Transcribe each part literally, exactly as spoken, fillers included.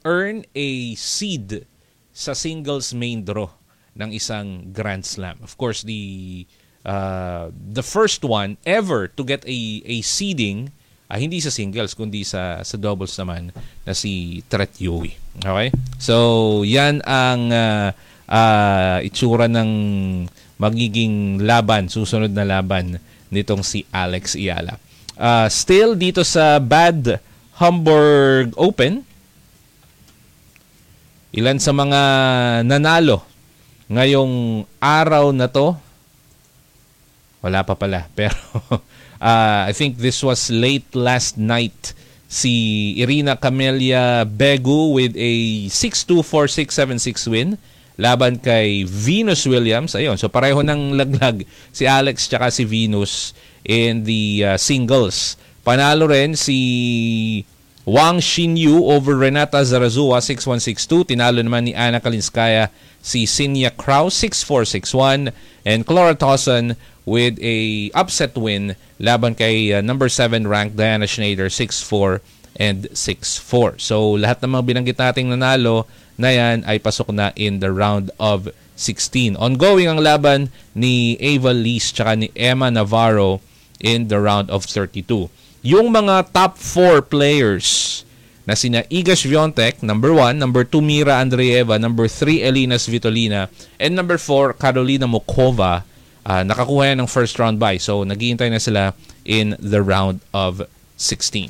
earn a seed sa singles main draw ng isang Grand Slam. Of course, the uh, the first one ever to get a a seeding, uh, hindi sa singles kundi sa sa doubles naman, na si Tret Yowie. Okay? So, yan ang uh, uh, itsura ng magiging laban, susunod na laban nitong si Alex Ayala. Uh, still dito sa Bad Homburg Open, ilan sa mga nanalo ngayong araw na to, wala pa pala, pero uh, I think this was late last night. Si Irina Camelia Begu with a six two, four six, seven six win laban kay Venus Williams. Ayun, so pareho ng laglag si Alex tsaka si Venus in the uh, singles. Panalo rin si Wang Xinyu over Renata Zarazua six one, six two. Tinalo naman ni Anna Kalinskaya si Sinya Kraus six four, six one. And Clara Towson with a upset win laban kay uh, number seven ranked Diana Schneider six four and six four. So lahat ng mga binanggit nating nanalo na yan ay pasok na in the round of sixteen. Ongoing ang laban ni Ava Lees tsaka ni Emma Navarro in the round of thirty-two. Yung mga top four players na sina Iga Swiatek, number one, number two, Mira Andreeva, number three, Elina Svitolina, and number four, Karolina Mokova, uh, nakakuha yan ng first round bye. So, naghihintay na sila in the round of sixteen.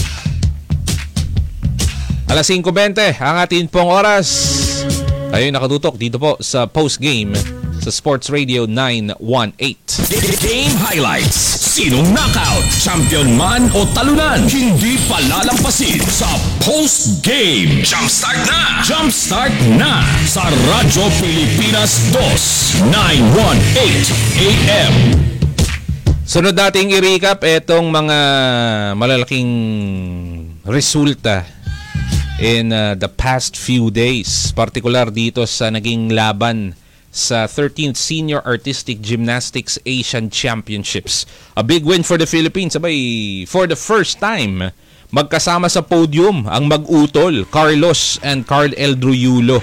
alas singko bente ang ating pong oras. Kayo nakatutok dito po sa post-game sa Sports Radio nine one eight. Game highlights. Sinong knockout, champion man o talunan, hindi palalampasin sa post-game. Jumpstart na! Jumpstart na sa Radyo Pilipinas two nine one eight A M. Sunod nating i-recap itong mga malalaking resulta in uh, the past few days, particular dito sa naging laban sa thirteenth Senior Artistic Gymnastics Asian Championships. A big win for the Philippines. Sabay, for the first time, magkasama sa podium ang mag-utol, Carlos and Carl Eldruyulo.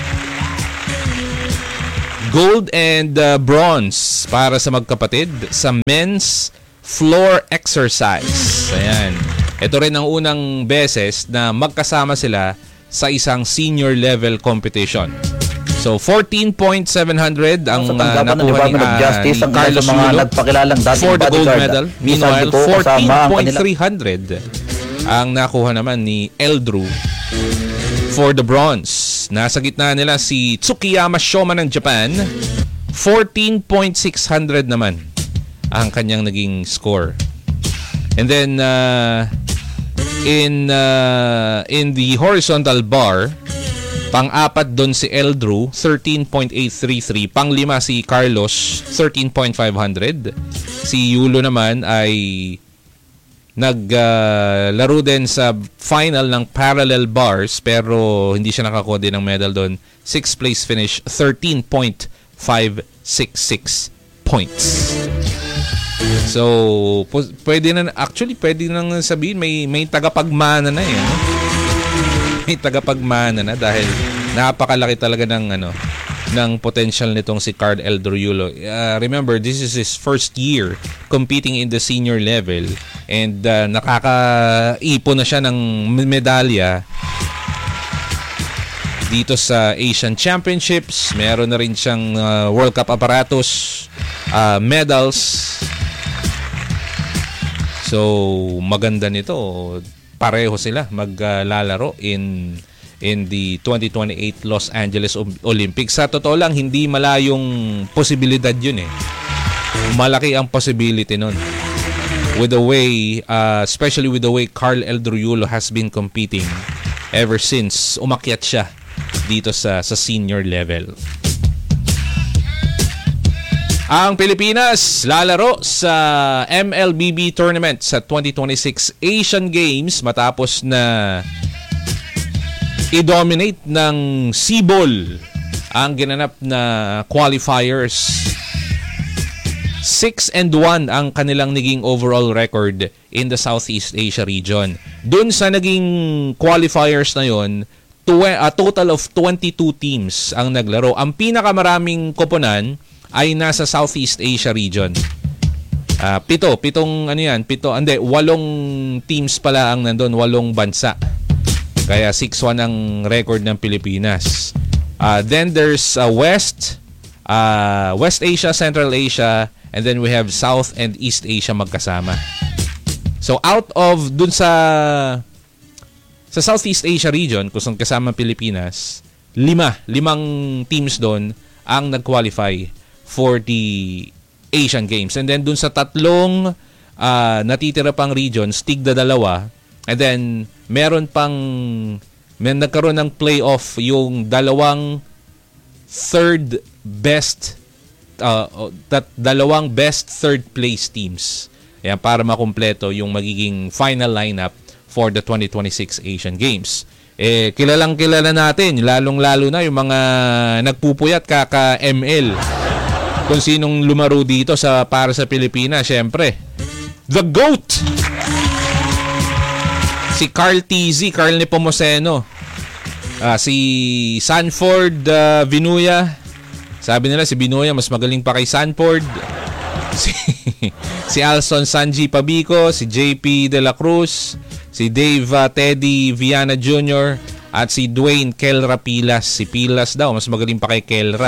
Gold and uh, bronze para sa magkapatid sa men's floor exercise. Ayan. Ito rin ang unang beses na magkasama sila sa isang senior level competition. So fourteen point seven hundred ang uh, nakuha ni, uh, Justice, ni Carlos Yulo for the gold medal. Meanwhile, fourteen point three hundred ang nakuha naman ni Eldru for the bronze. Nasa gitna nila si Tsukiyama Shoma ng Japan. fourteen point six hundred naman ang kanyang naging score. And then uh, in uh, in the horizontal bar, pang-apat doon si Eldru, thirteen point eight three three. Pang-lima si Carlos, thirteen point five hundred. Si Yulo naman ay naglaro uh, din sa final ng parallel bars pero hindi siya nakakuha din ng medal doon. Sixth place finish, thirteen point five six six points. So, pwede na, actually, pwede nang sabihin, may, may tagapagmana na eh. May tagapagmana na dahil napakalaki talaga ng, ano, ng potential nitong si Carl Eldruyulo. Uh, remember, this is his first year competing in the senior level and uh, nakakaipon na siya ng medalya dito sa Asian Championships. Meron na rin siyang uh, World Cup apparatus, uh, medals. So, maganda nito. Pareho sila maglalaro uh, in in the twenty twenty-eight Los Angeles Olympics. Sa totoo lang, hindi malayong posibilidad yun eh. Malaki ang possibility nun. With the way, uh, especially with the way Carl Eldruyulo has been competing ever since umakyat siya dito sa, sa senior level. Ang Pilipinas lalaro sa M L B B tournament sa twenty twenty-six Asian Games matapos na i-dominate ng C-Ball ang ginanap na qualifiers. six and one ang kanilang naging overall record in the Southeast Asia region. Doon sa naging qualifiers na yon, tw- a total of twenty-two teams ang naglaro. Ang pinakamaraming koponan ay nasa Southeast Asia region. Uh, pito, pitong ano yan, pito, hindi, walong teams pala ang nandun, walong bansa. Kaya six one ang record ng Pilipinas. Uh, then there's uh, West, uh, West Asia, Central Asia, and then we have South and East Asia magkasama. So out of dun sa sa Southeast Asia region, kung saan kasama Pilipinas, lima, limang teams doon ang nag-qualify for the Asian Games. And then dun sa tatlong uh, natitira pang regions, tigda dalawa. And then meron pang may nagkaroon ng playoff yung dalawang third best uh, that dalawang best third place teams. Ayan, para makumpleto yung magiging final lineup for the twenty twenty-six Asian Games. Eh, kilalang kilala natin, lalong-lalo na yung mga nagpupuyat kaka-M L. Kung sinong lumaro dito sa para sa Pilipinas, syempre. The GOAT! Si Carl T Z, Carl Nepomuceno. Uh, si Sanford uh, Vinuya. Sabi nila si Vinuya mas magaling pa kay Sanford. Si, si Alson Sanji Pabico, si J P De La Cruz, si Dave uh, Teddy Viana Junior at si Dwayne Kelra Pilas. Si Pilas daw, mas magaling pa kay Kelra.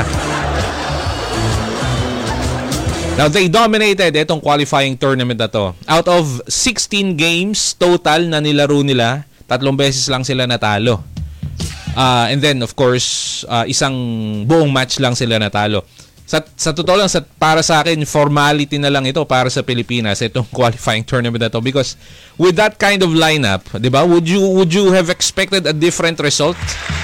Now, they dominated itong qualifying tournament na to. Out of sixteen games total na nilaro nila, tatlong beses lang sila natalo. Uh, and then, of course, uh, isang buong match lang sila natalo. Sa, sa totoo lang, sa, para sa akin, formality na lang ito para sa Pilipinas, itong qualifying tournament na to. Because with that kind of lineup, di ba, would you, would you have expected a different result?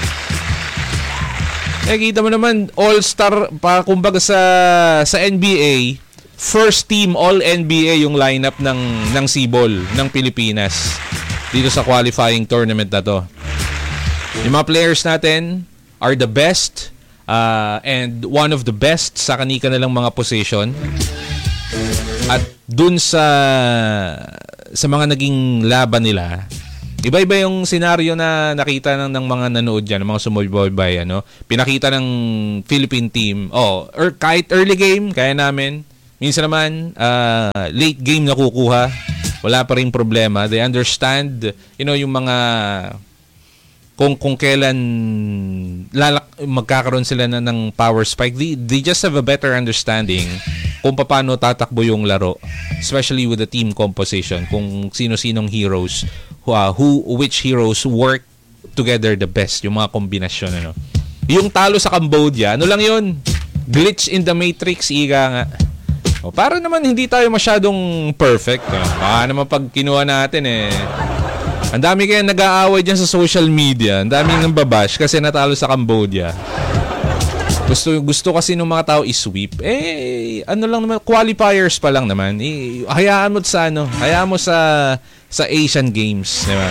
Eh, kita mo naman, all-star, pa, kumbaga sa, sa N B A, first team all-N B A yung lineup ng, ng C-Ball, ng Pilipinas, dito sa qualifying tournament na to. Yung mga players natin are the best, Uh, and one of the best sa kanika nilang mga position. At dun sa sa mga naging laban nila, iba-iba yung senaryo na nakita ng, ng mga nanood dyan, ng mga sumubaybay, ano? Pinakita ng Philippine team, oh, er, kahit early game, kaya namin. Minsan naman, uh, late game nakukuha. Wala pa rin problema. They understand, you know, yung mga kung kung kailan lalak, magkakaroon sila na ng power spike. They, they just have a better understanding kung paano tatakbo yung laro, especially with the team composition, kung sino-sinong heroes, uh, who which heroes work together the best, yung mga kombinasyon, ano. Yung talo sa Cambodia, ano lang yun, glitch in the matrix, ika nga. O, para naman hindi tayo masyadong perfect, eh. Baka naman pag kinuha natin, eh, ang dami kaya nag-aaway dyan sa social media. Ang dami nang babash kasi natalo sa Cambodia. Gusto gusto kasi ng mga tao i-sweep. Eh, ano lang naman, qualifiers pa lang naman. Eh, hayaan mo sa ano, hayaan mo sa sa Asian Games, di ba?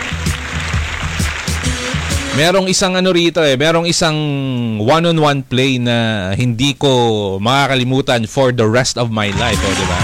Merong isang ano rito eh, merong isang one-on-one play na hindi ko makakalimutan for the rest of my life, oh, di ba?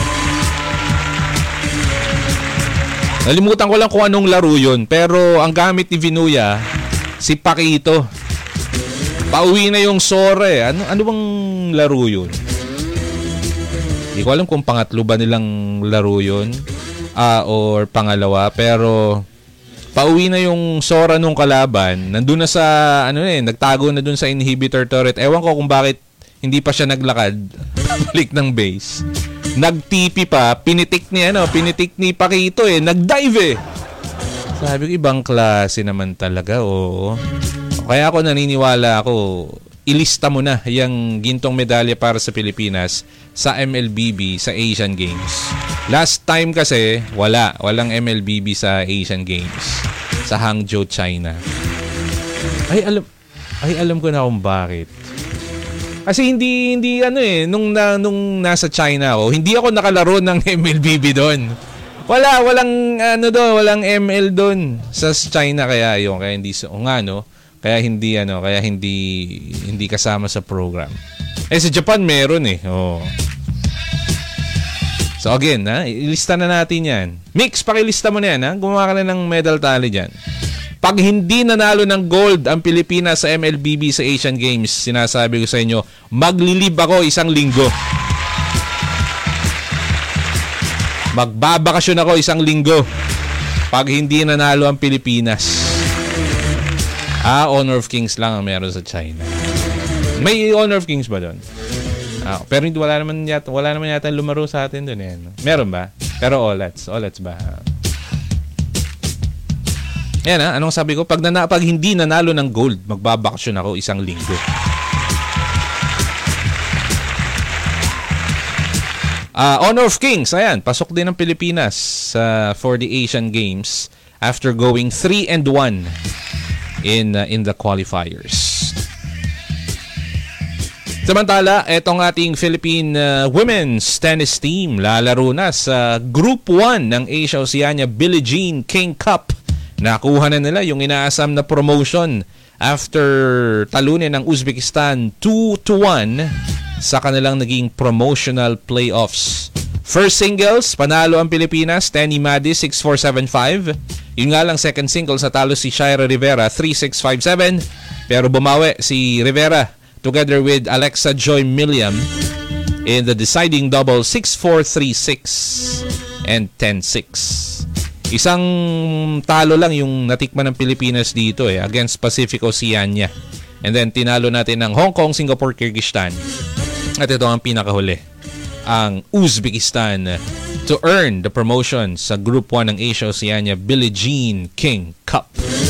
Nalimutan ko lang kung anong laro yun. Pero ang gamit ni Vinuya, si Paquito. Pauwi na yung Sora eh. Ano, ano bang laro yun? Hindi ko alam kung pangatlo ba nilang laro yun. Uh, or pangalawa. Pero pauwi na yung Sora nung kalaban. Nandun na sa, ano eh, nagtago na dun sa inhibitor turret. Ewan ko kung bakit hindi pa siya naglakad. Balik ng base. Nag-T P pa, pinitik ni ano, pinitik ni Paquito eh, nag-dive eh. Sabi ko, ibang klase naman talaga, oo. Kaya ako naniniwala ako, ilista mo na yung gintong medalya para sa Pilipinas sa M L B B sa Asian Games. Last time kasi, wala, walang M L B B sa Asian Games sa Hangzhou, China. Ay, alam, ay alam ko na kung bakit. Kasi hindi hindi ano eh nung na, nung nasa China ako, hindi ako nakalaro ng M L B B doon. Wala, walang ano doon, walang M L doon sa China, kaya yun, kaya hindi so nga no, kaya hindi ano, kaya hindi hindi kasama sa program. Eh sa Japan meron eh. Oh. So again, ha, ilista na natin 'yan. Mix, pakilista mo na 'yan, ha. Gumawa ka na ng medal tally diyan. Pag hindi nanalo ng gold ang Pilipinas sa M L B B sa Asian Games, sinasabi ko sa inyo, maglilib ako isang linggo. Magbabakasyon ako isang linggo pag hindi nanalo ang Pilipinas. Ah, Honor of Kings lang ang meron sa China. May Honor of Kings ba doon? Ah, pero hindi, wala naman yata, wala naman yata lumaro sa atin doon eh. Meron ba? Pero Olets, Olets ba? Yan ha, anong sabi ko? Pag, nana, pag hindi nanalo ng gold, magbabakasyon ako isang linggo. Uh, Honor of Kings, ayan, pasok din ng Pilipinas uh, for the Asian Games after going three and one in, uh, in the qualifiers. Samantala, etong ating Philippine uh, women's tennis team lalaro na sa Group one ng Asia-Oceania Billie Jean King Cup. Nakuha na nila yung inaasam na promotion after talunin ng Uzbekistan two to one sa kanilang naging promotional playoffs. First singles, panalo ang Pilipinas, Tenny Madi six four seven five. Yun nga lang second singles, natalo si Shaira Rivera three six five seven. Pero bumawi si Rivera together with Alexa Joy Milliam in the deciding double six four three six and ten six. Isang talo lang yung natikman ng Pilipinas dito eh against Pacific Oceania. And then tinalo natin ng Hong Kong, Singapore, Kyrgyzstan. At ito ang pinakahuli, ang Uzbekistan to earn the promotion sa Group one ng Asia-Oceania Billie Jean King Cup.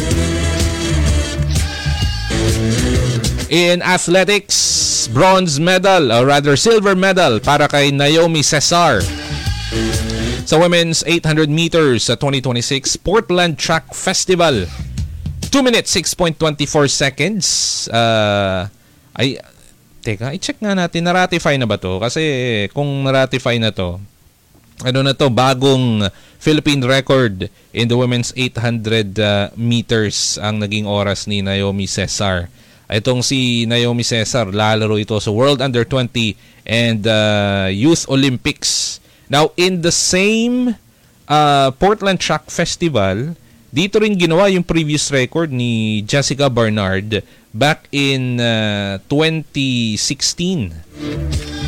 In athletics, bronze medal, or rather silver medal para kay Naomi Cesar sa women's eight hundred meters sa twenty twenty-six Portland Track Festival. two minutes six point two four seconds. Uh, ay, teka, i-check nga natin, na-ratify na ba to? Kasi kung na-ratify na to, ano na to, bagong Philippine record in the women's eight hundred uh, meters ang naging oras ni Naomi Cesar. Itong si Naomi Cesar, lalaro ito sa World Under twenty and uh, Youth Olympics. Now, in the same uh, Portland Track Festival, dito rin ginawa yung previous record ni Jessica Barnard back in uh, twenty sixteen.